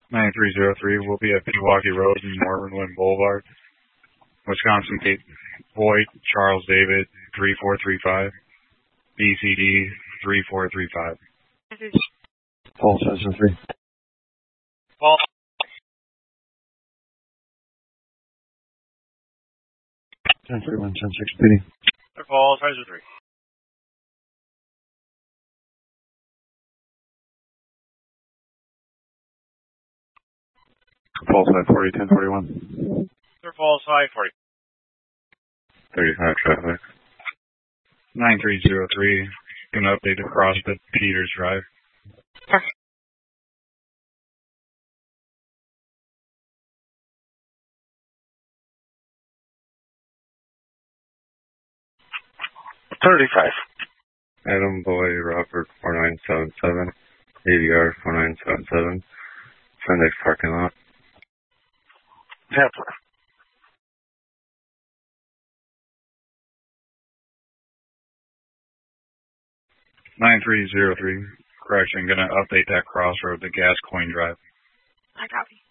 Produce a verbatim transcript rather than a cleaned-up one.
nine three zero three will be at Pewaukee Road and Moreland Boulevard, Wisconsin State. Void Charles David three four three five, B C D three four three five. Paul seven seven three. Paul. ten three one ten six P D. Paul five zero three. Paul five forty ten forty one. Paul five forty. thirty-five traffic. nine three zero three, gonna update across the Peters Drive. thirty-five. Adam Boy Robert four nine seven seven, A V R four nine seven seven, Sendex parking lot. Templar. nine three zero three, correction, gonna update that crossroad to Gascoigne Drive. I copy.